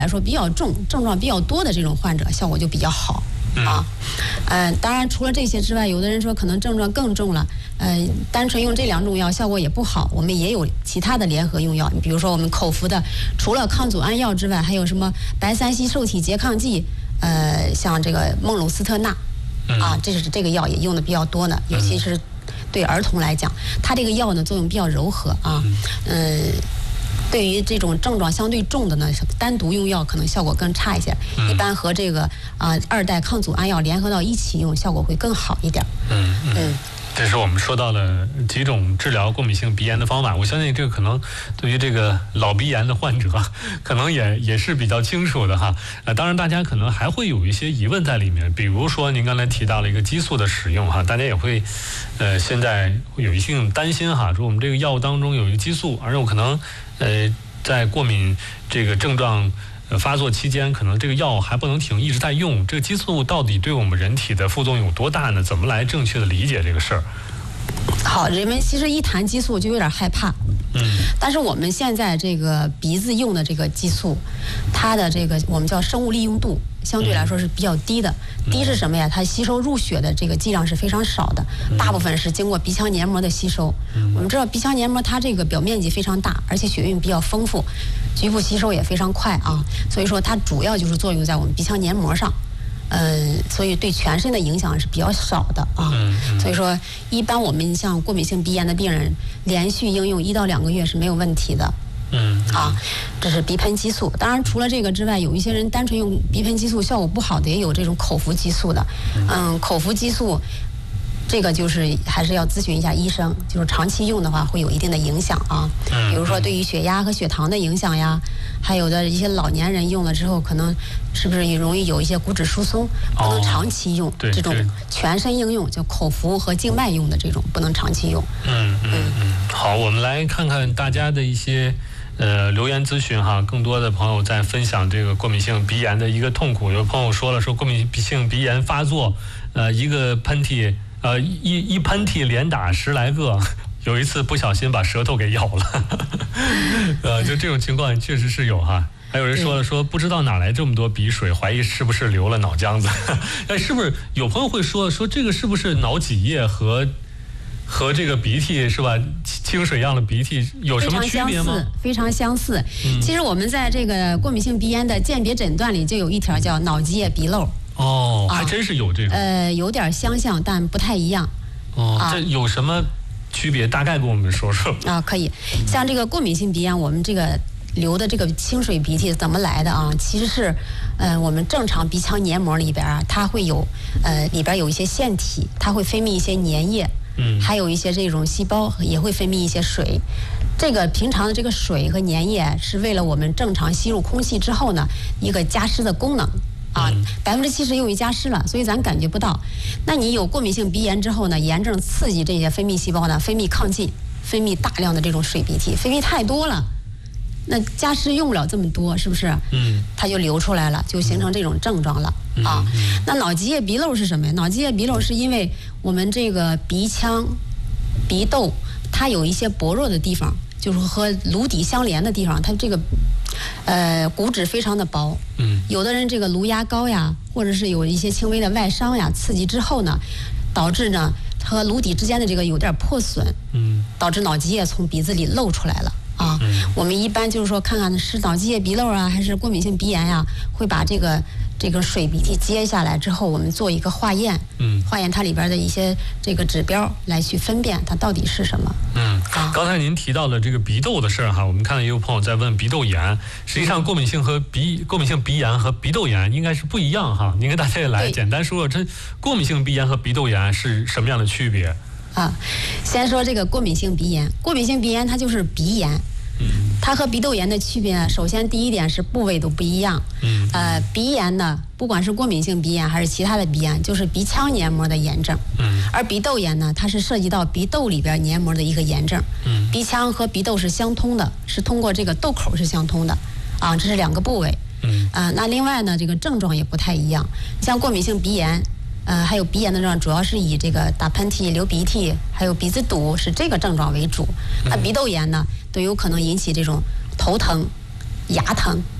来说比较重、症状比较多的这种患者，效果就比较好。当然除了这些之外，有的人说可能症状更重了，单纯用这2种药效果也不好，我们也有其他的联合用药。比如说我们口服的，除了抗组胺药之外，还有什么白3烯受体拮抗剂，像这个孟鲁司特钠，这个药也用的比较多呢，尤其是对儿童来讲，它这个药呢作用比较柔和啊，对于这种症状相对重的呢，单独用药可能效果更差一些。一般和这个2代抗组胺药联合到一起用，效果会更好一点。 这是我们说到了几种治疗过敏性鼻炎的方法，我相信这个可能对于这个老鼻炎的患者，可能也是比较清楚的哈。当然大家可能还会有一些疑问在里面，比如说您刚才提到了一个激素的使用哈，大家也会现在会有一定担心哈，说我们这个药物当中有一个激素，而有可能在过敏这个症状发作期间，可能这个药还不能停，一直在用。这个激素到底对我们人体的副作用有多大呢？怎么来正确的理解这个事儿？ 好，人们其实一谈激素就有点害怕。但是我们现在这个鼻子用的这个激素，它的这个我们叫生物利用度，相对来说是比较低的。低是什么呀？它吸收入血的这个剂量是非常少的，大部分是经过鼻腔黏膜的吸收。我们知道鼻腔黏膜它这个表面积非常大，而且血运比较丰富，局部吸收也非常快啊。所以说它主要就是作用在我们鼻腔黏膜上。所以对全身的影响是比较少的啊。所以说，一般我们像过敏性鼻炎的病人，连续应用1到2个月是没有问题的。这是鼻喷激素。当然，除了这个之外，有一些人单纯用鼻喷激素效果不好的，也有这种口服激素的。口服激素。这个就是还是要咨询一下医生，就是长期用的话会有一定的影响啊，比如说对于血压和血糖的影响呀，还有的一些老年人用了之后，可能是不是也容易有一些骨质疏松，不能长期用。这种全身应用，就口服和静脉用的这种不能长期用。 好，我们来看看大家的一些留言咨询哈，更多的朋友在分享这个过敏性鼻炎的一个痛苦。有朋友说了，说过敏性鼻炎发作，一个喷嚏。一喷嚏连打10来个，有一次不小心把舌头给咬了，就这种情况确实是有哈。还有人说了，说不知道哪来这么多鼻水，怀疑是不是流了脑浆子。是不是有朋友会说这个是不是脑脊液和这个鼻涕是吧？清水样的鼻涕有什么区别吗？ 非常相似。其实我们在这个过敏性鼻炎的鉴别诊断里就有一条叫脑脊液鼻漏。 还真是有这个。 有点相像，但不太一样。 这有什么区别？大概跟我们说说。 可以。像这个过敏性鼻炎，我们这个流的这个清水鼻涕怎么来的啊？其实是，我们正常鼻腔黏膜里边啊，它会有，里边有一些腺体，它会分泌一些粘液，还有一些这种细胞也会分泌一些水。这个平常的这个水和粘液是为了我们正常吸入空气之后呢，一个加湿的功能。70%用于加湿了，所以咱感觉不到。那你有过敏性鼻炎之后呢，炎症刺激这些分泌细胞呢，分泌亢进，分泌大量的这种水鼻涕，分泌太多了，那加湿用不了这么多，是不是？它就流出来了，就形成这种症状了啊。那脑脊液鼻漏是什么呀？脑脊液鼻漏是因为我们这个鼻腔、鼻窦它有一些薄弱的地方，就是和颅底相连的地方，它这个。骨质非常的薄，有的人这个颅压高呀，或者是有一些轻微的外伤呀，刺激之后呢，导致呢和颅底之间的这个有点破损，导致脑脊液从鼻子里漏出来了啊。我们一般就是说看看是脑脊液鼻漏啊，还是过敏性鼻炎呀，会把这个水鼻涕接下来之后，我们做一个化验，化验它里边的一些这个指标来去分辨它到底是什么。 刚才您提到了这个鼻窦的事儿哈，我们看到也有朋友在问鼻窦炎，实际上过敏性鼻炎和鼻窦炎应该是不一样哈。您跟大家也来简单说说，这过敏性鼻炎和鼻窦炎是什么样的区别？ 先说这个过敏性鼻炎，过敏性鼻炎它就是鼻炎。它和鼻窦炎的区别呢，首先第一点是部位都不一样。鼻炎呢，不管是过敏性鼻炎还是其他的鼻炎，就是鼻腔黏膜的炎症。而鼻窦炎呢，它是涉及到鼻窦里边黏膜的一个炎症。鼻腔和鼻窦是相通的，是通过这个窦口是相通的。这是2个部位。那另外呢，这个症状也不太一样。像过敏性鼻炎，还有鼻炎的症状，主要是以这个打喷嚏、流鼻涕，还有鼻子堵是这个症状为主。那鼻窦炎呢，都有可能引起这种头疼、牙疼、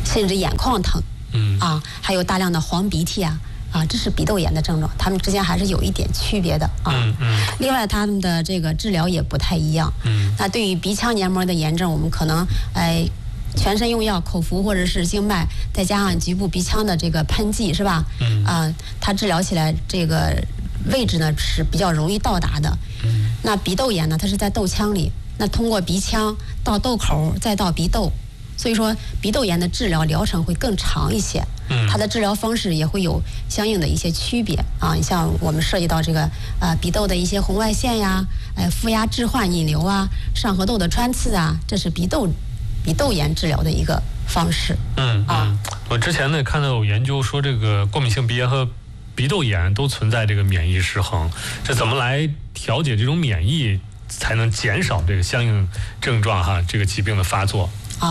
甚至眼眶疼，还有大量的黄鼻涕啊，这是鼻窦炎的症状，它们之间还是有一点区别的啊。另外，它们的这个治疗也不太一样。那对于鼻腔黏膜的炎症，我们可能全身用药，口服或者是静脉，再加上局部鼻腔的这个喷剂，是吧？它治疗起来这个位置呢是比较容易到达的。那鼻窦炎呢，它是在窦腔里，那通过鼻腔到窦口，再到鼻窦，所以说鼻窦炎的治疗疗程会更长一些。它的治疗方式也会有相应的一些区别啊。你像我们涉及到这个鼻窦的一些红外线呀，负压置换引流啊，上颌窦的穿刺啊，这是鼻窦炎治疗的一个方式。 我之前呢看到有研究说，这个过敏性鼻炎和鼻窦炎都存在这个免疫失衡，这怎么来调节这种免疫，才能减少这个相应症状这个疾病的发作？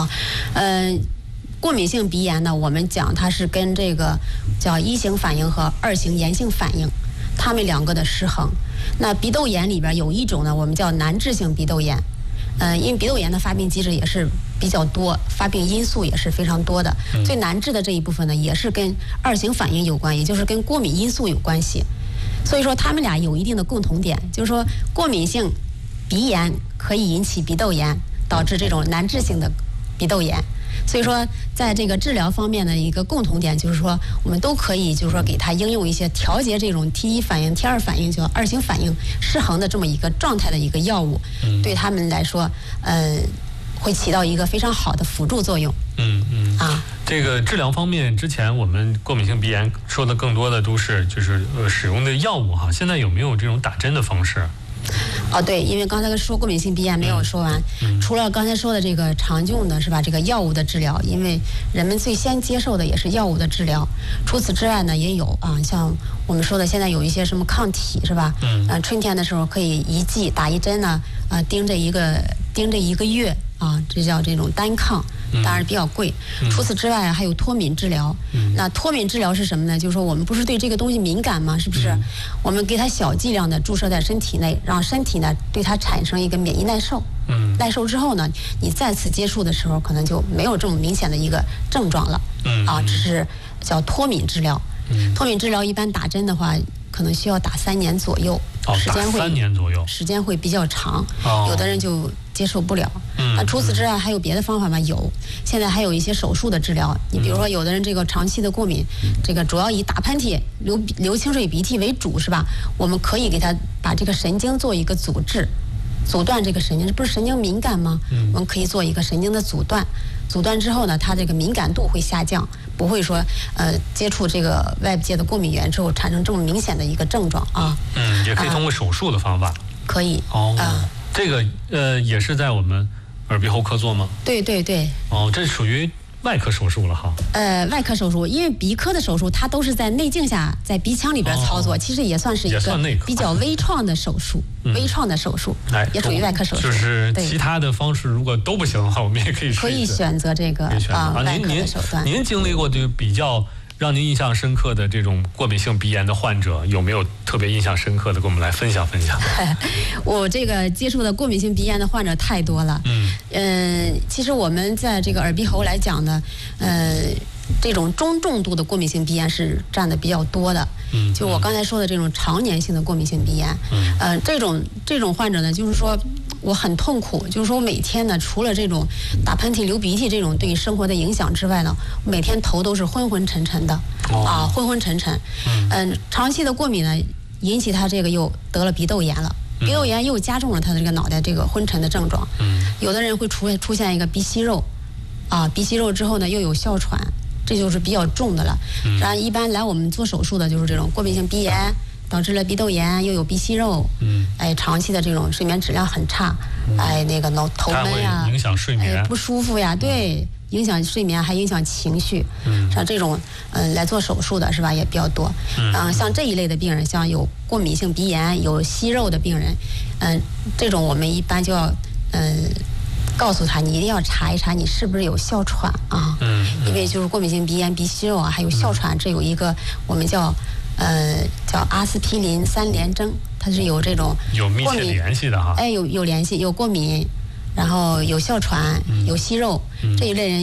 过敏性鼻炎呢，我们讲它是跟这个叫一型反应和二型炎性反应，它们两个的失衡。那鼻窦炎里边有一种呢，我们叫难治性鼻窦炎。因为鼻窦炎的发病机制也是比较多，发病因素也是非常多的。最难治的这一部分呢，也是跟二型反应有关，也就是跟过敏因素有关系。所以说，他们俩有一定的共同点，就是说过敏性鼻炎可以引起鼻窦炎，导致这种难治性的鼻窦炎。所以说，在这个治疗方面的一个共同点，就是说我们都可以，就是说给它应用一些调节这种 T1反应、T2反应，叫二型反应失衡的这么一个状态的一个药物，对他们来说，会起到一个非常好的辅助作用。 这个治疗方面，之前我们过敏性鼻炎说的更多的都是就是使用的药物现在有没有这种打针的方式？ 对，因为刚才说过敏性鼻炎没有说完，除了刚才说的这个常用的是吧，这个药物的治疗，因为人们最先接受的也是药物的治疗。除此之外呢，也有像我们说的，现在有一些什么抗体是吧？春天的时候可以一剂打一针呢，盯着一个月这叫这种单抗。当然比较贵。除此之外还有脱敏治疗。那脱敏治疗是什么呢？就是说我们不是对这个东西敏感吗？是不是？我们给它小剂量的注射在身体内，让身体呢对它产生一个免疫耐受。耐受之后呢，你再次接触的时候，可能就没有这么明显的一个症状了。这是叫脱敏治疗。脱敏治疗一般打针的话，可能需要打3年左右， 时间会3年左右， 时间会比较长。有的人就接受不了。那除此之外还有别的方法吗？有，现在还有一些手术的治疗。你比如说，有的人这个长期的过敏，这个主要以打喷嚏、流清水鼻涕为主，是吧？我们可以给他把这个神经做一个阻滞，阻断这个神经，这不是神经敏感吗？我们可以做一个神经的阻断。阻断之后呢，它这个敏感度会下降，不会说接触这个外界的过敏源之后产生这么明显的一个症状啊。 也可以通过手术的方法。 可以。 这个也是在我们耳鼻喉科做吗？ 对对对。 这属于外科手术了哈。 外科手术，因为鼻科的手术它都是在内镜下，在鼻腔里边操作，其实也算是一个比较微创的手术，微创的手术，也属于外科手术。 就是其他的方式如果都不行的话，我们也可以选择这个外科的手段。 您经历过就比较让您印象深刻的这种过敏性鼻炎的患者，有没有特别印象深刻的，跟我们来分享分享？ 我这个接触的过敏性鼻炎的患者太多了。其实我们在这个耳鼻喉来讲呢，这种中重度的过敏性鼻炎是占的比较多的。就我刚才说的这种常年性的过敏性鼻炎，这种患者呢，就是说我很痛苦，就是说我每天呢，除了这种打喷嚏、流鼻涕这种对生活的影响之外呢，每天头都是昏昏沉沉的，昏昏沉沉。长期的过敏呢，引起他这个又得了鼻窦炎了，鼻窦炎又加重了他的这个脑袋这个昏沉的症状。有的人会出现一个鼻息肉，鼻息肉之后呢又有哮喘，这就是比较重的了。然后一般来我们做手术的就是这种过敏性鼻炎导致了鼻窦炎，又有鼻息肉，长期的这种睡眠质量很差，那个头闷呀， 影响睡眠， 不舒服呀，对，影响睡眠还影响情绪。像这种来做手术的是吧，也比较多。像这一类的病人，像有过敏性鼻炎、有息肉的病人，这种我们一般就要告诉他，你一定要查一查你是不是有哮喘啊。因为就是过敏性鼻炎、鼻息肉还有哮喘，这有一个我们叫阿司匹林3联征，它是有这种有密切联系的哈。 有联系，有过敏，然后有哮喘，有息肉，这一类人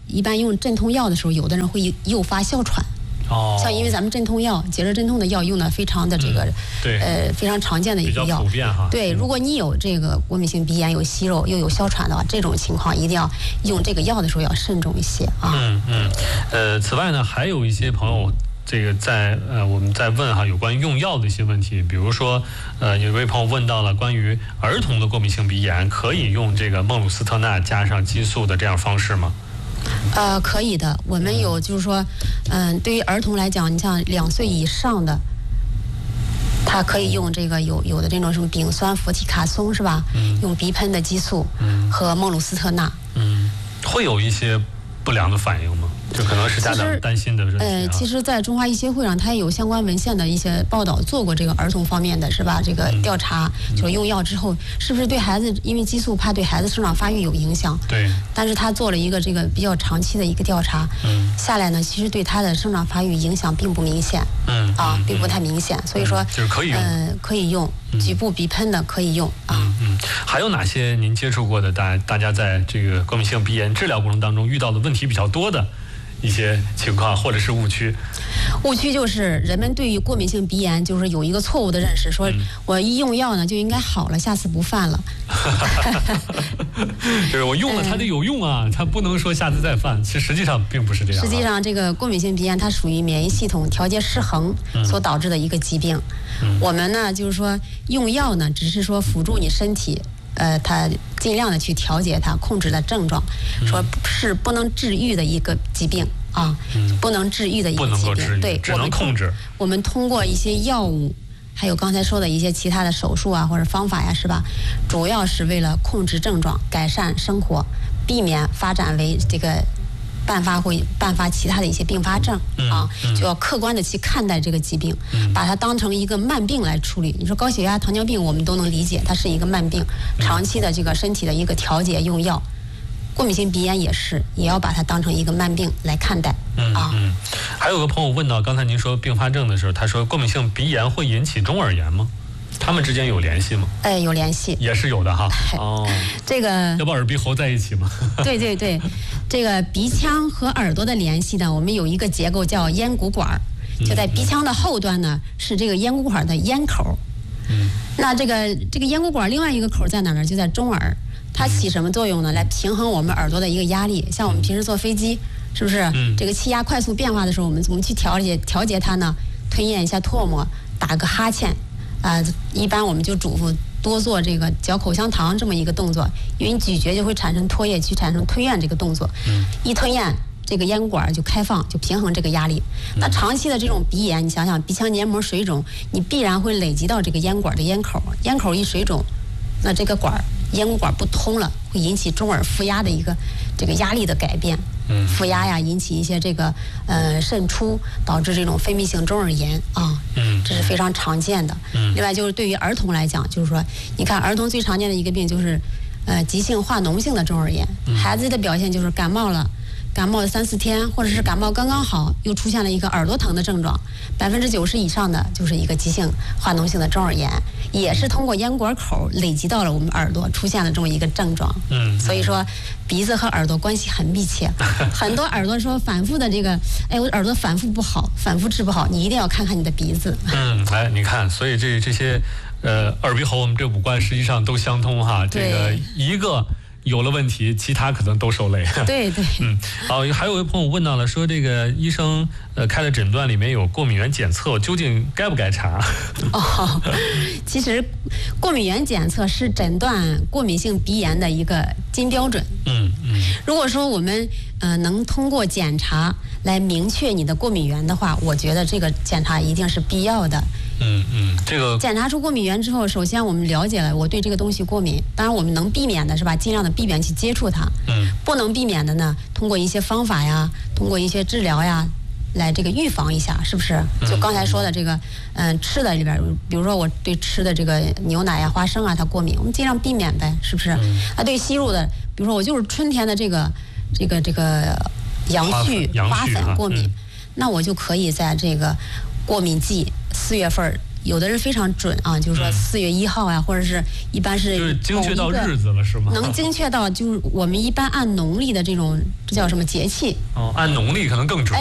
一般用镇痛药的时候，有的人会诱发哮喘。像因为咱们镇痛药、解热镇痛的药用的非常的这个，非常常见的一个药， 比较普遍哈。 对，如果你有这个过敏性鼻炎、有息肉又有哮喘的话，这种情况一定要用这个药的时候要慎重一些啊。 此外呢，还有一些朋友。这个我们在问哈有关用药的一些问题，比如说有一位朋友问到了关于儿童的过敏性鼻炎，可以用这个孟鲁司特钠加上激素的这样方式吗？ 可以的。我们有就是说，对于儿童来讲，你像2岁以上的，他可以用这个有的这种什么丙酸氟替卡松是吧？用鼻喷的激素和孟鲁司特钠。 会有一些不良的反应吗？这可能是家长担心的问题。 其实，在中华医协会上，它也有相关文献的一些报道，做过这个儿童方面的是吧？这个调查，就是用药之后是不是对孩子，因为激素怕对孩子生长发育有影响。 对。 但是他做了一个这个比较长期的一个调查，下来呢，其实对他的生长发育影响并不明显。并不太明显，所以说就是可以用。 可以用局部鼻喷的可以用啊。 还有哪些您接触过的大家在这个过敏性鼻炎治疗过程当中遇到的问题比较多的一些情况或者是误区？ 误区就是人们对于过敏性鼻炎就是有一个错误的认识，说我一用药呢就应该好了，下次不犯了。 就是我用了它就有用啊，它不能说下次再犯。其实实际上并不是这样。 实际上，这个过敏性鼻炎它属于免疫系统调节失衡所导致的一个疾病。我们呢就是说用药呢，只是说辅助你身体。它尽量的去调节它，控制的症状，说是不能治愈的一个疾病啊，不能治愈的一个疾病，对， 只能控制。 我们通过一些药物，还有刚才说的一些其他的手术啊或者方法呀，是吧？主要是为了控制症状，改善生活，避免发展为这个。伴发其他的一些并发症啊，就要客观的去看待这个疾病，把它当成一个慢病来处理。你说高血压、糖尿病，我们都能理解，它是一个慢病，长期的这个身体的一个调节用药。过敏性鼻炎也要把它当成一个慢病来看待啊。 还有个朋友问到，刚才您说并发症的时候，他说过敏性鼻炎会引起中耳炎吗？他们之间有联系吗？ 有联系， 也是有的哈。 这个要把耳鼻喉在一起吗？ 对，这个鼻腔和耳朵的联系呢，我们有一个结构叫咽鼓管，就在鼻腔的后端呢是这个咽鼓管的咽口。那这个咽鼓管另外一个口在哪呢？就在中耳。它起什么作用呢？来平衡我们耳朵的一个压力。像我们平时坐飞机，是不是？这个气压快速变化的时候，我们怎么去调节它呢？吞咽一下唾沫，打个哈欠。一般我们就嘱咐多做这个嚼口香糖这么一个动作，因为你咀嚼就会产生唾液，去产生吞咽这个动作。一吞咽，这个咽鼓管就开放，就平衡这个压力。那长期的这种鼻炎，你想想，鼻腔黏膜水肿，你必然会累积到这个咽管的咽口，咽口一水肿，那这个咽鼓管不通了，会引起中耳负压的一个这个压力的改变。负压呀，引起一些这个渗出，导致这种分泌性中耳炎啊。这是非常常见的。另外就是对于儿童来讲，就是说，你看儿童最常见的一个病就是急性化脓性的中耳炎。孩子的表现就是感冒了3、4天，或者是感冒刚刚好，又出现了一个耳朵疼的症状，90%以上的就是一个急性化脓性的中耳炎，也是通过咽管口累积到了我们耳朵，出现了这么一个症状。所以说鼻子和耳朵关系很密切。很多耳朵说反复的这个，我耳朵反复不好，反复治不好，你一定要看看你的鼻子。 你看，所以这些耳鼻喉我们这五官实际上都相通哈。这个一个有了问题，其他可能都受累。 对。 好，还有一位朋友问到了，说这个医生开的诊断里面有过敏原检测，究竟该不该查？ 其实过敏原检测是诊断过敏性鼻炎的一个金标准。如果说我们能通过检查来明确你的过敏源的话，我觉得这个检查一定是必要的。这个检查出过敏源之后，首先我们了解了我对这个东西过敏，当然我们能避免的是吧，尽量的避免去接触它。不能避免的呢，通过一些方法呀，通过一些治疗呀，来这个预防一下，是不是？就刚才说的这个，吃的里边，比如说我对吃的这个牛奶呀、花生啊，它过敏，我们尽量避免呗，是不是？对吸入的，比如说我就是春天的这个杨絮花粉过敏，那我就可以在这个过敏季4月份有的人非常准啊，就是说4月1号啊，或者是一般是就是精确到日子了是吗？ 能精确到就是我们一般按农历的这种，这叫什么节气？ 哦，按农历可能更准。